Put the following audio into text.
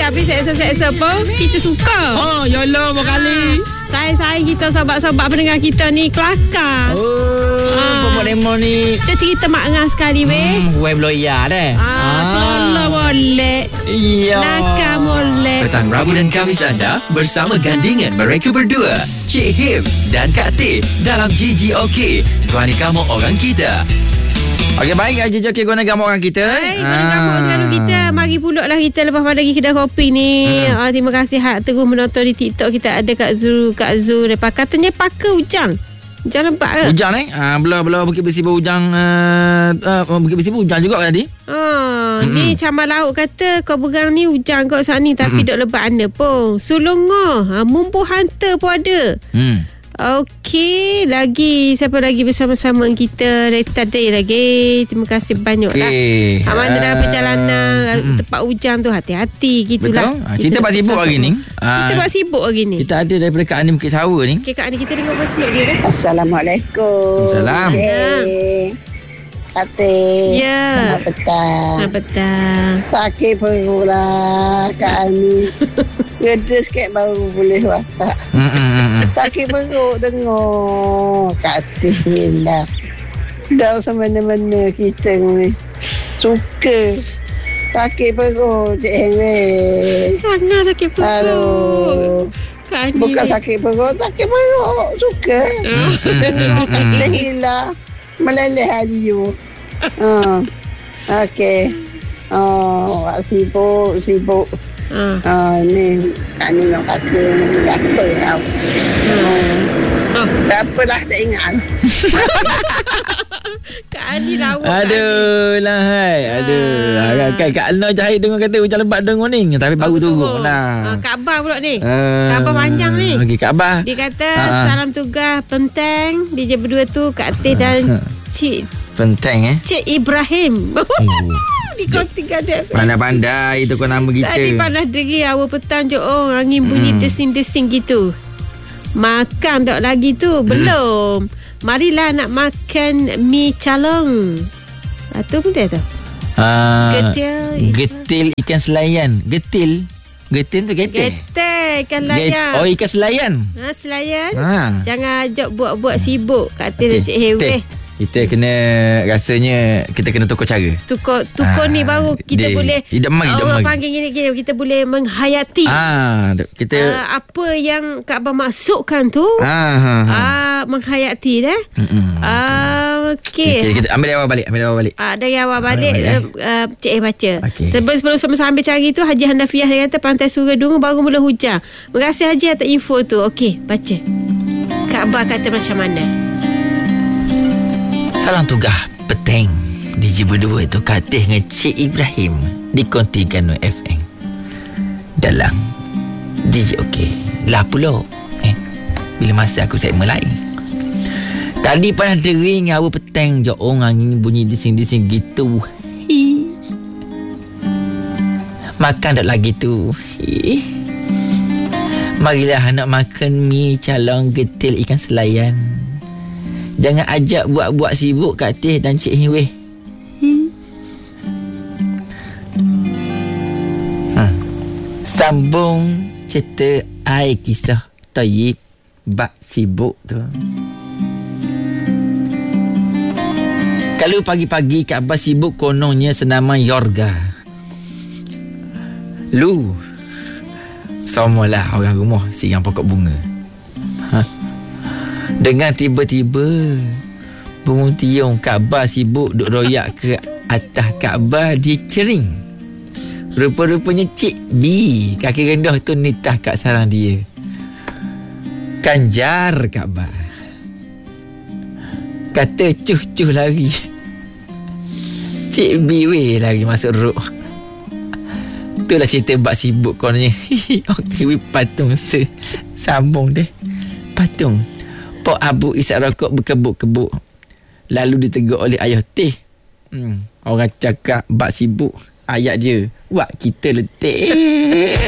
tapi seksa-seksa pun kita suka. Oh, YOLO berkali. Saya kita sahabat-sahabat pendengar kita ni kelakar. Pokok lemon ni Cerita mak ngah sekali weh. Web lawyer deh. Tolong molek. Iya. Nakal molek. Petang Rabu dan Khamis anda bersama gandingan mereka berdua, Cik Him dan Kak Teh dalam GGOK. Gua ni kamu orang kita. Okey, baik. Haji Joki guna gambar orang kita. Hai, guna gambar dengan kita. Mari pulaklah kita lepas pada pergi kedai kopi ni. Terima kasih hak terus menonton di TikTok. Kita ada Kak Zul. Lepas katanya pakai ujang. Ujang lebat ke? Ujang ni. Belah Bukit Bersibu ujang. Bukit Bersibu ujang juga tadi. Ni Camal Laut kata kau pegang ni ujang kau saat ni. Tapi duk lebat anda pun. Sulungah. Mumpu hantar pun ada. Okey, siapa lagi bersama-sama kita tadi lagi. Terima kasih banyak lah. Mana dalam perjalanan tempat hujan tu hati-hati gitulah. Betul. Cerita Pak Sibuk hari ni. Kita Pak Sibuk hari ni. Kita ada daripada Kak Ani Bukit Sawa ni. Okey, Kak Ani kita dengar voice note dia dah. Assalamualaikum. Salam. Kate. Ya. Selamat petang. Selamat petang. Sakit perut lah Kak Ani. Gede sikit baru boleh watak. Sakit perut dengar Kate Minda. Dah mana-mana kita ni suka sakit perut Cik Henry. Sangat sakit perut. Aduh. Bukan sakit perut suka. Dengar Kate gila meleleh hari you. Okey. Sibuk. Ni Kak Ni nak kata apa tau. Tak apalah, tak ingat. Kak Ani lawak. Aduh lah hai. Kan Kak Alna Jahit dengar kata hujan lebat dengar ni. Tapi baru turun lah. Kak Abah pula ni. Kak Abah panjang ni. Okey, Kak Abah. Dia kata salam tugas penting. Dia je berdua tu Kak Teh dan Cik Penting Cik Ibrahim. Di konting ada. Pandai-pandai itu kau nama kita. Tadi panas deri awal petang je angin bunyi desing-desing gitu. Makan tak lagi tu? Belum. Marilah nak makan mi calong. Itu pun dia tu. Getil ikan selayan. Getil tu getil. Getil ikan layan. Ikan selayan. Selayan. Jangan ajak buat-buat sibuk. Kata Cik Hewe. Kita kena rasanya kita kena tukar cara. Tukar ni baru kita boleh. Orang panggil gini kita boleh menghayati. Kita apa yang Kak Abang masukkan tu. Menghayati dah. Okey. Kita ambil dari awal balik. Dari awal balik Cik baca. Okay. Sebelum sambil cari tu Haji Handafiah dia kata Pantai Surga Dungu baru mula hujan. Terima kasih Haji atas info tu. Okey, baca. Kak Abang kata macam mana? Salam tugas petang DJ berdua tu Katih dengan Cik Ibrahim di Konti Gano FM dalam DJ OK lah pula bila masa aku segmen lain. Tadi panas dering awal petang je angin bunyi desing-desing gitu. Makan tak lagi tu. Marilah nak makan mi calong getil ikan selayan. Jangan ajak buat-buat sibuk Kak Teh dan Cik Hiweh. Sambung cerita air kisah Tayyib bak sibuk tu. Kalau pagi-pagi Kak Abah sibuk kononnya senaman Yorga. Lu samalah orang rumah siang pokok bunga. Dengan tiba-tiba bunga tiung Kaabah sibuk duk royak ke atas Kaabah dia cering. Rupa-rupanya Cik B kaki rendah tu nitah kat sarang dia. Kanjar Kaabah. Kata cuh-cuh lari. Cik B weh lari masuk ruk. Itulah cerita bak sibuk kononnya. Okey, patung sambung deh. Patung Pok Abu isap rokok berkebuk-kebuk. Lalu ditegur oleh ayah Teh. Orang cakap bak sibuk. Ayat dia. Wak kita letih.